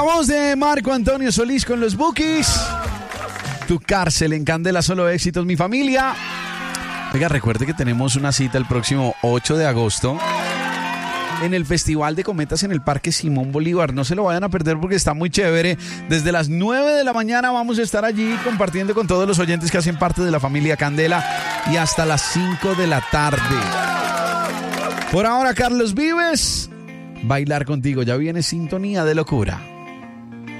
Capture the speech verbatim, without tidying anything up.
voz de Marco Antonio Solís con los Bookies. Tu cárcel en Candela, solo éxitos, mi familia. Oiga, recuerde que tenemos una cita el próximo ocho de agosto en el Festival de Cometas en el Parque Simón Bolívar. No se lo vayan a perder porque está muy chévere. Desde las nueve de la mañana vamos a estar allí compartiendo con todos los oyentes que hacen parte de la familia Candela y hasta las cinco de la tarde. Por ahora, Carlos Vives, Bailar Contigo. Ya viene Sintonía de Locura.